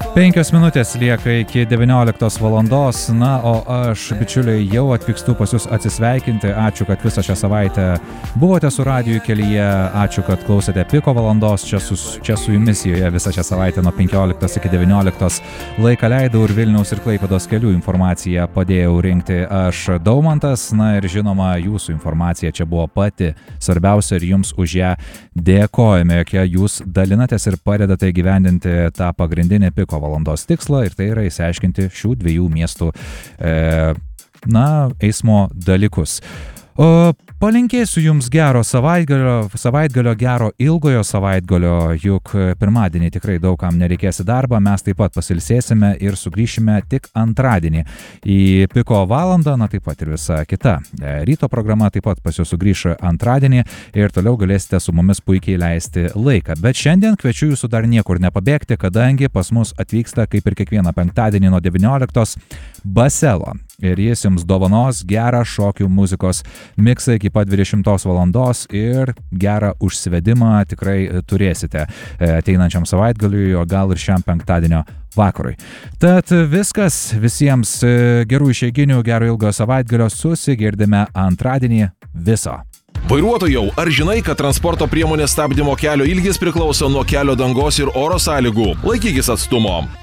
5 minutės lieka iki 19 valandos, na, o aš, bičiuliai, jau atvykstu pas jūs atsisveikinti. Ačiū, kad visą šią savaitę buvote su radiju kelyje, ačiū, kad klausėte Piko valandos, čia su jumis joje visą šią savaitę nuo 15 iki 19 laiką leidau ir Vilniaus ir Klaipėdos kelių informaciją padėjau rinkti aš, Daumantas, na ir žinoma, jūsų informacija čia buvo pati svarbiausia ir jums už ją dėkojame, jog jūs dalinatės ir padedate įgyvendinti tą pagrindinį Piko valandos tikslą, ir tai yra išsiaiškinti šių dviejų miestų eismo dalykus. Palinkėsiu jums gero savaitgalio, gero ilgojo savaitgalio, juk pirmadienį tikrai daugam nereikės į darbą, mes taip pat pasilsėsime ir sugrįšime tik antradienį į Piko valandą, na taip pat ir visa kita ryto programa taip pat pas jūs sugrįš antradienį ir toliau galėsite su mumis puikiai leisti laiką. Bet šiandien kviečiu jūsų dar niekur nepabėgti, kadangi pas mus atvyksta kaip ir kiekvieną penktadienį nuo 19 Baselo. Ir jis jums dovanos gerą šokių muzikos miksą iki pat 20 valandos ir gerą užsivedimą tikrai turėsite ateinančiam savaitgaliui, o gal ir šiam penktadienio vakarui. Tad viskas, visiems gerų išeiginių, gero ilgojo savaitgalio, susigirdime antradienį viso. Vairuotojau, ar žinai, kad transporto priemonės stabdymo kelio ilgis priklauso nuo kelio dangos ir oro sąlygų? Laikykis atstumo.